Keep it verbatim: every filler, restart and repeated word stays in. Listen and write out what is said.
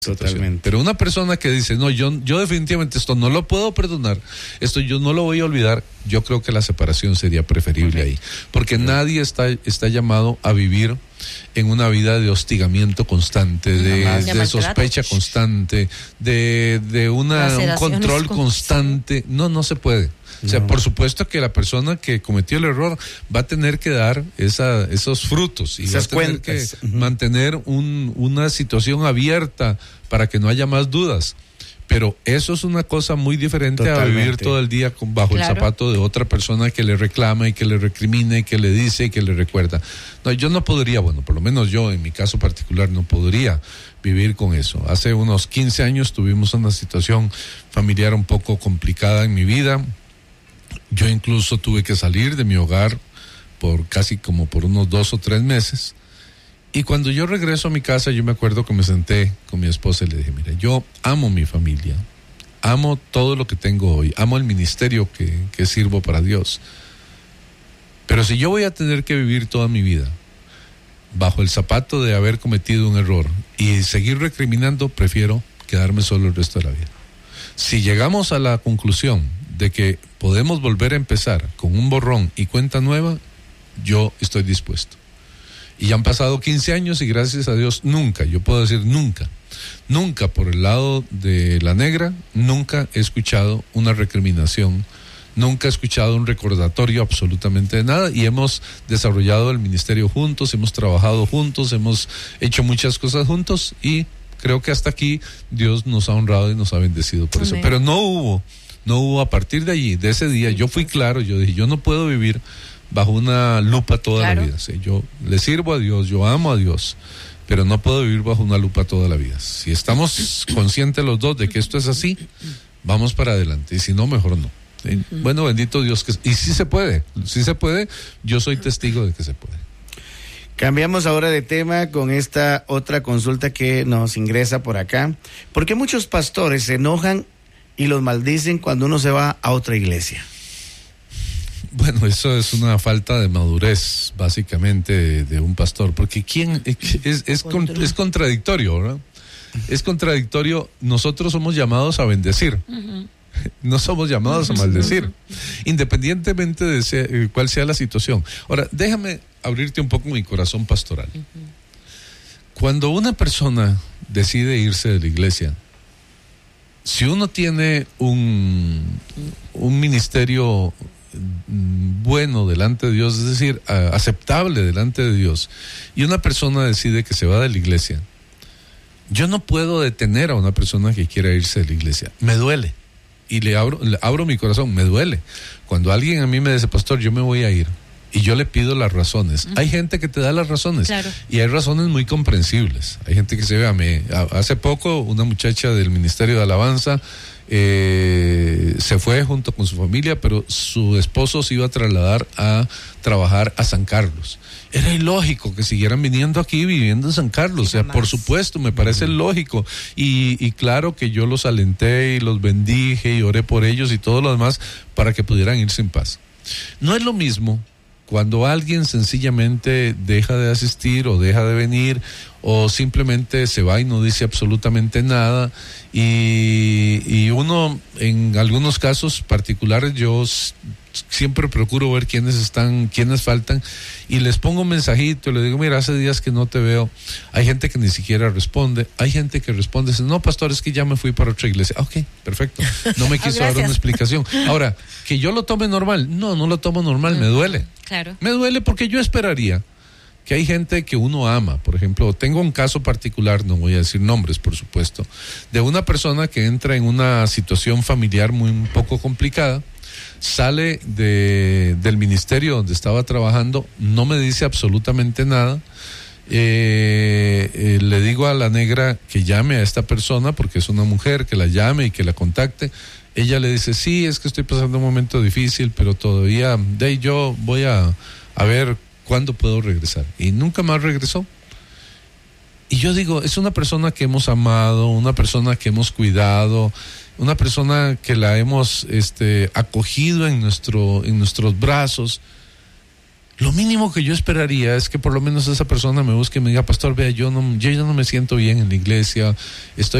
Totalmente. Pero una persona que dice, no, yo, yo definitivamente esto no lo puedo perdonar, esto yo no lo voy a olvidar, yo creo que la separación sería preferible ahí. Porque uh-huh. nadie está, está llamado a vivir en una vida de hostigamiento constante, de, de sospecha constante, de, de una, un control constante. No, no se puede. O sea, no. por supuesto que la persona que cometió el error va a tener que dar esa, esos frutos y Esas va a tener cuentas. que uh-huh. mantener un, una situación abierta para que no haya más dudas. Pero eso es una cosa muy diferente Totalmente. a vivir todo el día con, bajo claro. el zapato de otra persona que le reclama y que le recrimina y que le dice y que le recuerda. No, yo no podría, bueno, por lo menos yo en mi caso particular no podría vivir con eso. Hace unos quince años tuvimos una situación familiar un poco complicada en mi vida. Yo incluso tuve que salir de mi hogar por casi como por unos dos o tres meses. Y cuando yo regreso a mi casa, yo me acuerdo que me senté con mi esposa y le dije, mira, yo amo mi familia, amo todo lo que tengo hoy, amo el ministerio que, que sirvo para Dios. Pero si yo voy a tener que vivir toda mi vida bajo el zapato de haber cometido un error y seguir recriminando, prefiero quedarme solo el resto de la vida. Si llegamos a la conclusión de que podemos volver a empezar con un borrón y cuenta nueva, yo estoy dispuesto. Y ya han pasado quince años y gracias a Dios nunca, yo puedo decir nunca, nunca por el lado de la negra, nunca he escuchado una recriminación, nunca he escuchado un recordatorio absolutamente de nada y hemos desarrollado el ministerio juntos, hemos trabajado juntos, hemos hecho muchas cosas juntos y creo que hasta aquí Dios nos ha honrado y nos ha bendecido por Amén. Eso. Pero no hubo, no hubo a partir de allí, de ese día, yo fui claro, yo dije, yo no puedo vivir bajo una lupa toda claro. la vida. ¿sí? Yo le sirvo a Dios, yo amo a Dios, pero no puedo vivir bajo una lupa toda la vida. Si estamos conscientes los dos de que esto es así, vamos para adelante, y si no, mejor no. ¿sí? Uh-huh. Bueno, bendito Dios, que y sí se puede, sí se puede, yo soy testigo de que se puede. Cambiamos ahora de tema con esta otra consulta que nos ingresa por acá. ¿Por qué muchos pastores se enojan y los maldicen cuando uno se va a otra iglesia? Bueno, eso es una falta de madurez, básicamente, de, de un pastor, porque quién es, es, con, es contradictorio, ¿verdad? Es contradictorio, nosotros somos llamados a bendecir, uh-huh. no somos llamados uh-huh. a maldecir, uh-huh. independientemente de sea, cuál sea la situación. Ahora, déjame abrirte un poco mi corazón pastoral. Uh-huh. Cuando una persona decide irse de la iglesia, si uno tiene un, un ministerio bueno delante de Dios, es decir, a, aceptable delante de Dios, y una persona decide que se va de la iglesia, yo no puedo detener a una persona que quiera irse de la iglesia. Me duele, y le abro, le abro mi corazón, me duele. Cuando alguien a mí me dice, pastor, yo me voy a ir, y yo le pido las razones. Uh-huh. Hay gente que te da las razones, claro. y hay razones muy comprensibles. Hay gente que se ve a mí. Hace poco, una muchacha del Ministerio de Alabanza Eh, se fue junto con su familia, pero su esposo se iba a trasladar a trabajar a San Carlos. Era ilógico que siguieran viniendo aquí viviendo en San Carlos, o sea, por supuesto, me parece uh-huh. lógico, y, y claro que yo los alenté y los bendije y oré por ellos y todo lo demás para que pudieran irse en paz. No es lo mismo cuando alguien sencillamente deja de asistir o deja de venir o simplemente se va y no dice absolutamente nada, y, y uno en algunos casos particulares yo s- siempre procuro ver quiénes están, quiénes faltan, y les pongo un mensajito y les digo, mira, hace días que no te veo. Hay gente que ni siquiera responde, hay gente que responde, dice, no, pastor, es que ya me fui para otra iglesia. Ok, perfecto, no me quiso dar una explicación. Ahora, que yo lo tome normal, no, no lo tomo normal, me duele. Claro. Me duele porque yo esperaría que hay gente que uno ama. Por ejemplo, tengo un caso particular, no voy a decir nombres, por supuesto, de una persona que entra en una situación familiar muy un poco complicada, sale de, del ministerio donde estaba trabajando, no me dice absolutamente nada. Eh, eh, le digo a la negra que llame a esta persona porque es una mujer, que la llame y que la contacte. Ella le dice, sí, es que estoy pasando un momento difícil, pero todavía, de ahí yo voy a, a ver cuándo puedo regresar. Y nunca más regresó. Y yo digo, es una persona que hemos amado, una persona que hemos cuidado, una persona que la hemos este, acogido en nuestro, en nuestros brazos. Lo mínimo que yo esperaría es que por lo menos esa persona me busque y me diga, pastor, vea, yo no, yo ya no me siento bien en la iglesia, estoy